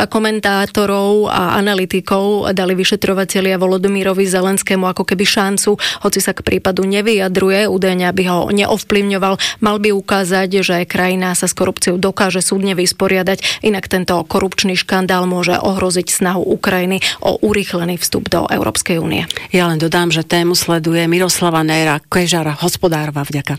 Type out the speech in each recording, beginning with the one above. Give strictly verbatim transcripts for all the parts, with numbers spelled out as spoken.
Podľa komentátorov a analytikov dali vyšetrovatelia Volodymyrovi Zelenskému ako keby šancu, hoci sa k prípadu nevyjadruje, údajne aby ho neovplyvňoval, mal by ukázať, že krajina sa s korupciou dokáže súdne vysporiadať, inak tento korupčný škandál môže ohroziť snahu Ukrajiny o urýchlený vstup do Európskej únie. Ja len dodám, že tému sleduje Miroslava Néra, Kežara, hospodárova vďaka.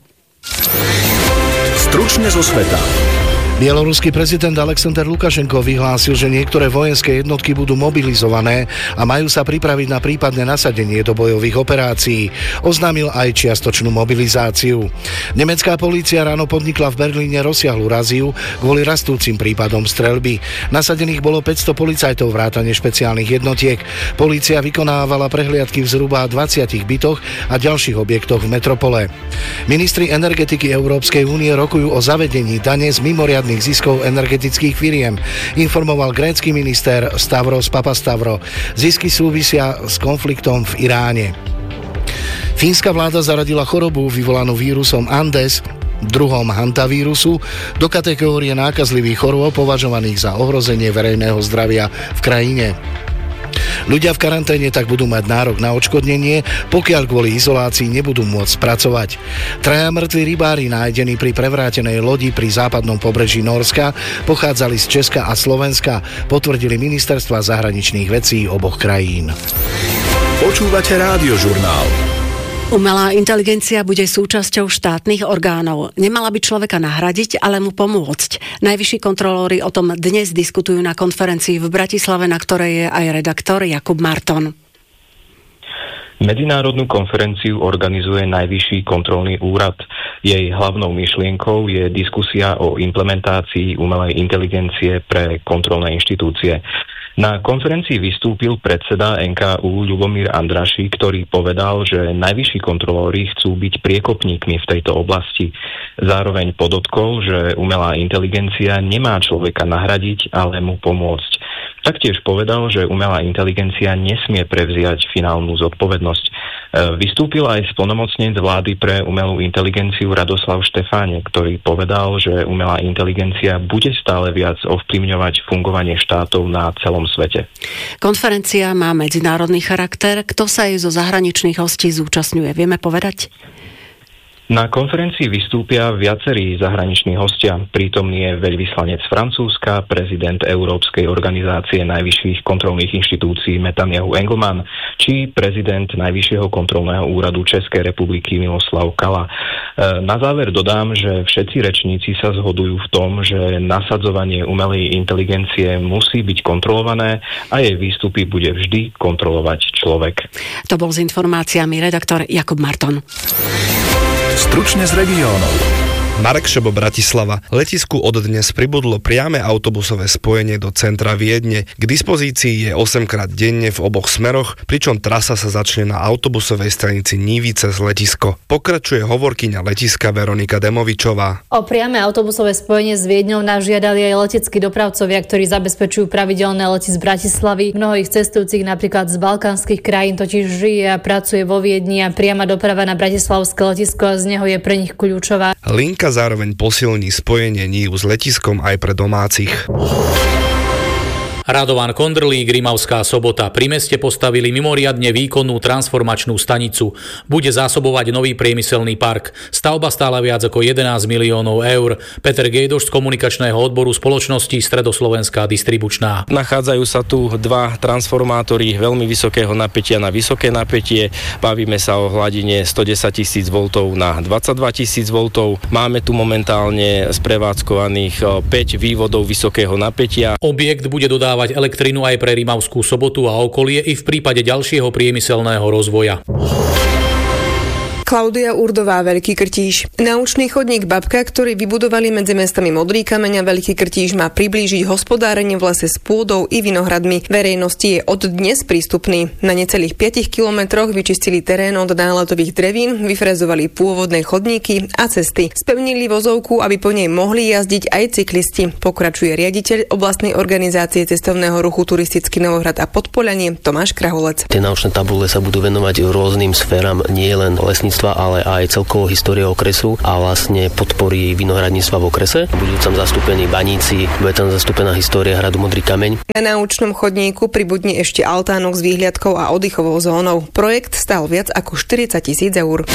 Stručne zo sveta. Bieloruský prezident Alexander Lukašenko vyhlásil, že niektoré vojenské jednotky budú mobilizované a majú sa pripraviť na prípadné nasadenie do bojových operácií. Oznámil aj čiastočnú mobilizáciu. Nemecká polícia ráno podnikla v Berlíne rozsiahlu raziu kvôli rastúcim prípadom streľby. Nasadených bolo päťsto policajtov vrátane špeciálnych jednotiek. Polícia vykonávala prehliadky v zhruba dvadsiatich bytoch a ďalších objektoch v metropole. Ministri energetiky Európskej únie rokujú o zavedení dane z mimoriadnych ziskov energetických firiem, informoval grécky minister Stavros Papastavro. Zisky súvisia s konfliktom v Iráne. Fínska vláda zaradila chorobu vyvolanú vírusom Andes, druhom hantavírusu, do kategórie nákazlivých chorôb považovaných za ohrozenie verejného zdravia v krajine. Ľudia v karanténe tak budú mať nárok na odškodnenie, pokiaľ kvôli izolácii nebudú môcť pracovať. Traja mŕtvi rybári nájdení pri prevrátenej lodi pri západnom pobreží Nórska pochádzali z Česka a Slovenska, potvrdili ministerstva zahraničných vecí oboch krajín. Počúvate Rádiožurnál. Umelá inteligencia bude súčasťou štátnych orgánov. Nemala by človeka nahradiť, ale mu pomôcť. Najvyšší kontrolóri o tom dnes diskutujú na konferencii v Bratislave, na ktorej je aj redaktor Jakub Marton. Medzinárodnú konferenciu organizuje Najvyšší kontrolný úrad. Jej hlavnou myšlienkou je diskusia o implementácii umelej inteligencie pre kontrolné inštitúcie. Na konferencii vystúpil predseda en ká ú Ľubomír Andraši, ktorý povedal, že najvyšší kontrolóri chcú byť priekopníkmi v tejto oblasti. Zároveň podotkol, že umelá inteligencia nemá človeka nahradiť, ale mu pomôcť. Taktiež povedal, že umelá inteligencia nesmie prevziať finálnu zodpovednosť. Vystúpil aj splnomocnenec vlády pre umelú inteligenciu Radoslav Štefánek, ktorý povedal, že umelá inteligencia bude stále viac ovplyvňovať fungovanie štátov na celom svete. Konferencia má medzinárodný charakter. Kto sa jej zo zahraničných hostí zúčastňuje? Vieme povedať? Na konferencii vystúpia viacerí zahraniční hostia. Prítomný je veľvyslanec Francúzska, prezident Európskej organizácie najvyšších kontrolných inštitúcií Netanjahu Engelman, či prezident Najvyššieho kontrolného úradu Českej republiky Miloslav Kala. Na záver dodám, že všetci rečníci sa zhodujú v tom, že nasadzovanie umelej inteligencie musí byť kontrolované a jej výstupy bude vždy kontrolovať človek. To bol s informáciami redaktor Jakub Marton. Stručne z regiónov. Marek Šebo, Bratislava. Letisku od dnes pribudlo priame autobusové spojenie do centra Viedne. K dispozícii je osemkrát denne v oboch smeroch, pričom trasa sa začne na autobusovej stanici Nívice z letisko. Pokračuje hovorkyňa letiska Veronika Demovičová. O priame autobusové spojenie s Viedňou nás žiadali aj leteckí dopravcovia, ktorí zabezpečujú pravidelné lety z Bratislavy. Mnoho ich cestujúcich napríklad z balkánskych krajín totiž žije a pracuje vo Viedni a priama doprava na bratislavské letisko a z neho je pre nich kľúčová. Linka zároveň posilní spojenie Nív s letiskom aj pre domácich. Radovan Kondrlík, Rimavská Sobota. Pri meste postavili mimoriadne výkonnú transformačnú stanicu. Bude zásobovať nový priemyselný park. Stavba stála viac ako jedenásť miliónov eur. Peter Gejdoš z komunikačného odboru spoločnosti Stredoslovenská distribučná. Nachádzajú sa tu dva transformátory veľmi vysokého napätia na vysoké napätie. Bavíme sa o hladine stodesať tisíc voltov na dvadsaťdva tisíc voltov. Máme tu momentálne sprevádzkovaných päť vývodov vysokého napätia. Objekt bude dodávať elektrinu aj pre Rimavskú Sobotu a okolie i v prípade ďalšieho priemyselného rozvoja. Klaudia Urdová, Veľký Krtíš. Naučný chodník Babka, ktorý vybudovali medzi mestami Modrý Kameň a Veľký Krtíš, má priblížiť hospodárenie v lese s pôdou i vinohradmi. Verejnosti je od dnes prístupný. Na necelých piatich kilometroch vyčistili terén od náletových drevín, vyfrezovali pôvodné chodníky a cesty. Spevnili vozovku, aby po nej mohli jazdiť aj cyklisti. Pokračuje riaditeľ oblastnej organizácie cestovného ruchu Turistický Novohrad a Podpoľanie Tomáš Kraholec. Tie naučné tabule sa budú venovať rôznym sférám, nie len lesníctva vinohradníctva, ale aj celkovo histórie okresu a vlastne podpory vinohradníctva v okrese. Budú tam zastúpení baníci, bude tam zastúpená história hradu Modrý kameň. Na naučnom chodníku pribudne ešte altánok s výhliadkou a oddychovou zónou. Projekt stál viac ako štyridsať tisíc eur.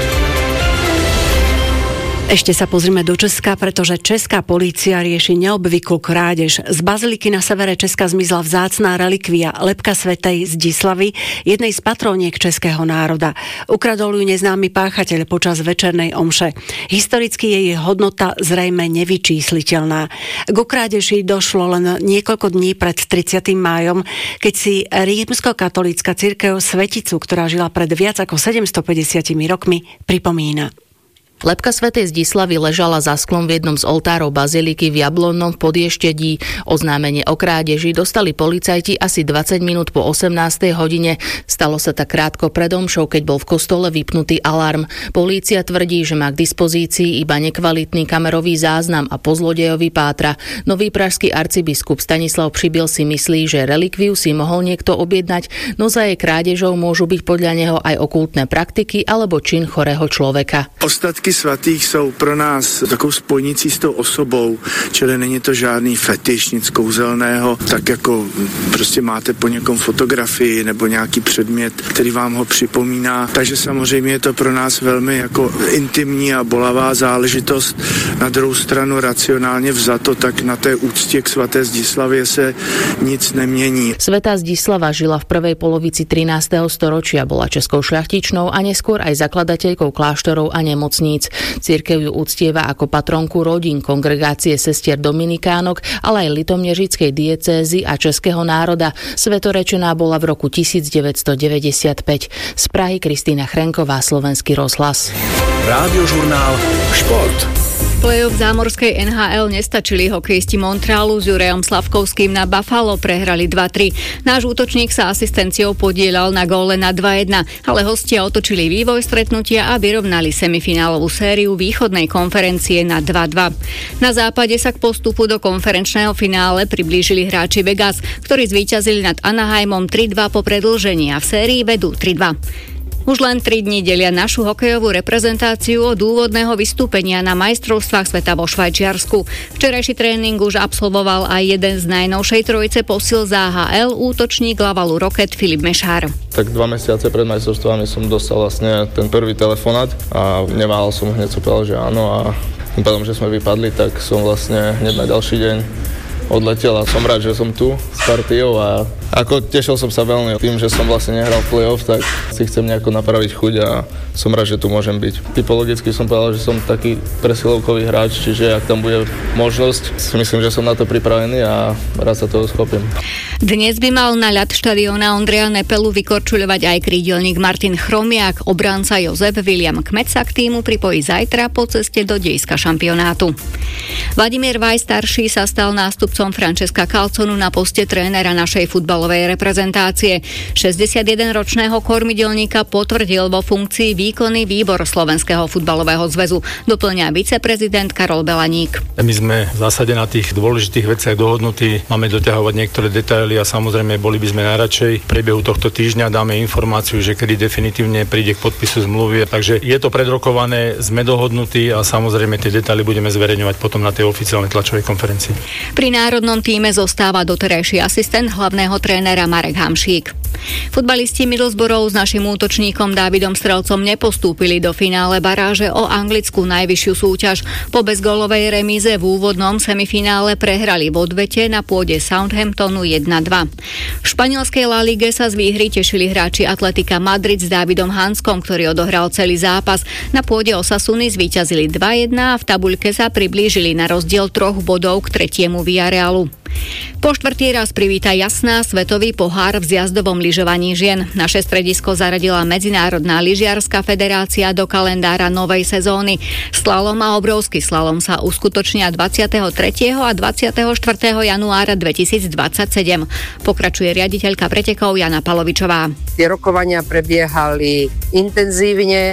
Ešte sa pozrime do Česka, pretože česká polícia rieši neobvyklú krádež. Z baziliky na severe Česka zmizla vzácna relikvia lebka svätej Zdislavy, jednej z patróniek českého národa. Ukradol ju neznámy páchateľ počas večernej omše. Historicky je jej hodnota zrejme nevyčísliteľná. K krádeži došlo len niekoľko dní pred tridsiatym májom, keď si rímskokatolícka cirkev Sveticu, ktorá žila pred viac ako sedemstopäťdesiatimi rokmi, pripomína. Lebka svätej Zdislavy ležala za sklom v jednom z oltárov baziliky v Jablonnom v Podještedí. Oznámenie o krádeži dostali policajti asi dvadsať minút po osemnástej hodine. Stalo sa tak krátko pred omšou, keď bol v kostole vypnutý alarm. Polícia tvrdí, že má k dispozícii iba nekvalitný kamerový záznam a po zlodejovi pátra. Nový pražský arcibiskup Stanislav Přibyl si myslí, že relikviu si mohol niekto objednať, no za jej krádežou môžu byť podľa neho aj okultné praktiky alebo čin chorého človeka. Ostatky svatých jsou pro nás takovou spojnicí s tou osobou, čili není to žádný fetiš, nic kouzelného, tak jako prostě máte po někom fotografii nebo nějaký předmět, který vám ho připomíná. Takže samozřejmě je to pro nás velmi jako intimní a bolavá záležitost. Na druhou stranu racionálně vzato, tak na té úctě k svaté Zdislavě se nic nemění. Svätá Zdislava žila v prvej polovici trinásteho storočia, bola českou šľachtičnou a neskôr aj zakladateľkou kláštorov a nemocníc. Cirkev ju uctieva ako patronku rodín, kongregácie sestier dominikánok, ale aj litomnežickej diecézy a českého národa. Svetorečená bola v roku devätnásťstodeväťdesiatpäť. Z Prahy Kristýna Chrenková, Slovenský rozhlas. Rádiožurnál Šport. Play-off zámorskej en há el nestačili hokejisti Montrealu s Jurajom Slavkovským na Buffalo, prehrali dva tri. Náš útočník sa asistenciou podieľal na góle na dva jedna, ale hostia otočili vývoj stretnutia a vyrovnali semifinálovú sériu východnej konferencie na dva dva. Na západe sa k postupu do konferenčného finále priblížili hráči Vegas, ktorí zvíťazili nad Anaheimom tri dva po predĺžení a v sérii vedú tri dva. Už len tri dni delia našu hokejovú reprezentáciu od úvodného vystúpenia na majstrovstvách sveta vo Švajčiarsku. Včerajší tréning už absolvoval aj jeden z najnovšej trojice posil z á há el, útočník Lavalu Rocket Filip Mešár. Tak dva mesiace pred majstrovstvami som dostal vlastne ten prvý telefonát a neváhal som, hneď som povedal, že áno, a tým pádom, že sme vypadli, tak som vlastne hneď na ďalší deň odletel a som rád, že som tu s partiou a ako tešil som sa veľmi tým, že som vlastne nehral play-off, tak si chcem nejako napraviť chuť a som rád, že tu môžem byť. Typologicky som povedal, že som taký presilovkový hráč, čiže ak tam bude možnosť, si myslím, že som na to pripravený a rád sa toho schopím. Dnes by mal na ľad štadióna Ondreja Nepelu vykorčuľovať aj krídelník Martin Chromiak, obránca Jozef William Kmet sa k týmu pripojí zajtra po ceste do dejska šampionátu. Vladimír Vaj starší sa stal nástupcom Francesca Calzonu na poste trénera našej futbalovej reprezentácie. šesťdesiatjedenročného kormidelníka potvrdil vo funkcii výkonný výbor Slovenského futbalového zväzu, doplňa viceprezident Karol Belaník. My sme v zásade na tých dôležitých veciach dohodnutí, máme doťahovať niektoré detaily a samozrejme boli by sme najradšej. V priebehu tohto týždňa dáme informáciu, že kedy definitívne príde k podpisu zmluvy. Takže je to predrokované, sme dohodnutí a samozrejme tie detaily budeme zverejňovať potom na tej oficiálnej tlačovej konferencii. Pri národnom tíme zostáva doterajší asistent hlavného trénera Marek Hamšík. Futbalisti Middlesbrough s našim útočníkom Dávidom Strelcom nepostúpili do finále baráže o anglickú najvyššiu súťaž. Po bezgólovej remíze v úvodnom semifinále prehrali v odvete na pôde Southamptonu jedna dva. V španielskej La Lige sa z výhry tešili hráči Atletika Madrid s Dávidom Hanskom, ktorý odohral celý zápas. Na pôde Osasuny zvíťazili dva jedna a v tabuľke sa priblížili na rozdiel troch bodov k tretiemu Villarealu. Po štvrtý raz privíta Jasná svetový pohár v zjazdovom lyžovaní žien. Naše stredisko zaradila Medzinárodná lyžiarska federácia do kalendára novej sezóny. Slalom a obrovský slalom sa uskutočnia dvadsiateho tretieho a dvadsiateho štvrtého januára dvetisícdvadsaťsedem. Pokračuje riaditeľka pretekov Jana Palovičová. Tie rokovania prebiehali intenzívne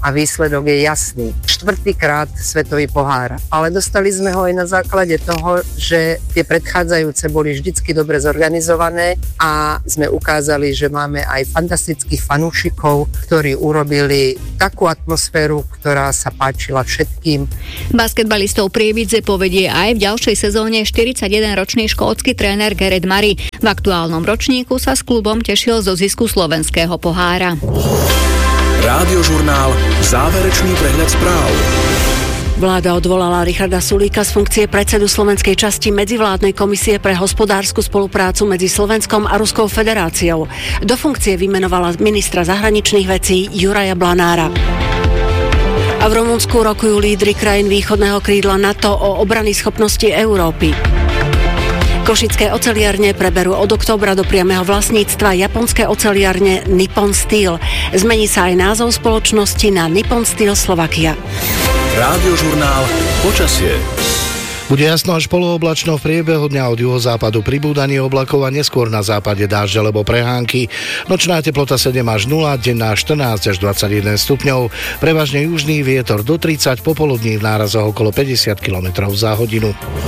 a výsledok je jasný. Štvrtýkrát svetový pohár, ale dostali sme ho aj na základe toho, že tie predchádzajúce boli vždycky dobre zorganizované a sme ukázali, že máme aj fantastických fanúšikov, ktorí urobili takú atmosféru, ktorá sa páčila všetkým. Basketbalistov Prievidze povedie aj v ďalšej sezóne štyridsaťjedenročný škótsky tréner Gareth Murray. V aktuálnom ročníku sa s klubom tešil zo zisku slovenského pohára. Rádiožurnál Záverečný prehľad správ. Vláda odvolala Richarda Sulíka z funkcie predsedu slovenskej časti Medzivládnej komisie pre hospodársku spoluprácu medzi Slovenskom a Ruskou federáciou. Do funkcie vymenovala ministra zahraničných vecí Juraja Blanára. A v Rumunsku rokujú lídri krajín východného krídla NATO o obrany schopnosti Európy. Košické oceliarne preberú od októbra do priameho vlastníctva japonské oceliarne Nippon Steel. Zmení sa aj názov spoločnosti na Nippon Steel Slovakia. Rádiožurnál Počasie. Bude jasno až polooblačno, v priebehu dňa od juhozápadu pribúdanie oblakov a neskôr na západe dážď alebo prehánky. Nočná teplota sedem až nula, denná štrnásť až dvadsaťjeden stupňov. Prevažne južný vietor do tridsať, popoludní v nárazoch okolo päťdesiat kilometrov za hodinu.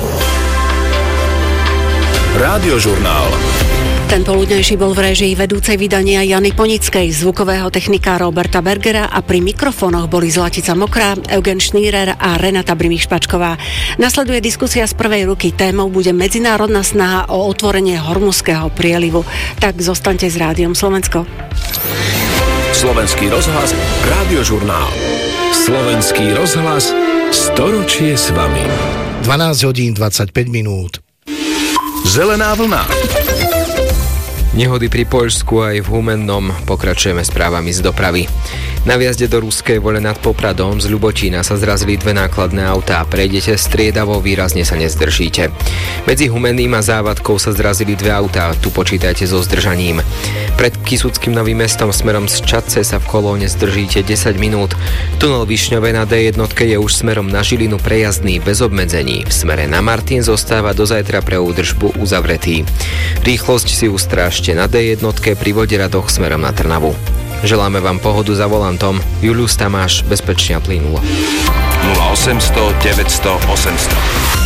Rádiožurnál. Ten poludnejší bol v réžii vedúcej vydania Jany Ponickej, zvukového technika Roberta Bergera a pri mikrofónoch boli Zlatica Mokrá, Eugen Šnírer a Renata Brimich-Špačková. Nasleduje diskusia z prvej ruky. Témou bude medzinárodná snaha o otvorenie Hormuzského prielivu. Tak zostaňte s Rádiom Slovensko. Slovenský rozhlas, Rádiožurnál. Slovenský rozhlas, storočie s vami. dvanásť hodín dvadsaťpäť minút. Zelená vlna. Nehody pri Poľsku aj v Humennom. Pokračujeme správami z dopravy. Na viazde do Ruskej Vole nad Popradom z Ľubotína sa zrazili dve nákladné autá. Prejdete striedavo, výrazne sa nezdržíte. Medzi Humenným a Závadkou sa zrazili dve autá. Tu počítajte so zdržaním. Pred Kysuckým Novým Mestom smerom z Čadce sa v kolóne zdržíte desať minút. Tunel Višňové na dé jedna je už smerom na Žilinu prejazdný bez obmedzení. V smere na Martin zostáva do zajtra pre údržbu uzavretý. Rýchlosť si ustrážte na dé jedna pri Voderadoch smerom na Trnavu. Želáme vám pohodu za volantom. Julius Tamáš, bezpečne a plynulo. nula osemsto deväťsto osemsto